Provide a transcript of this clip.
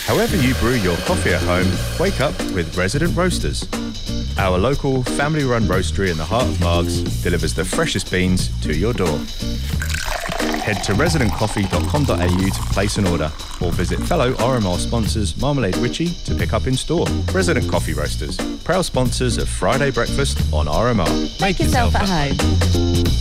However you brew your coffee at home, wake up with Resident Roasters. Our local, family-run roastery in the heart of Margs delivers the freshest beans to your door. Head to residentcoffee.com.au to place an order, or visit fellow RMR sponsors Marmalade Witchy to pick up in store. Resident Coffee Roasters, proud sponsors of Friday Breakfast on RMR. Make yourself at home.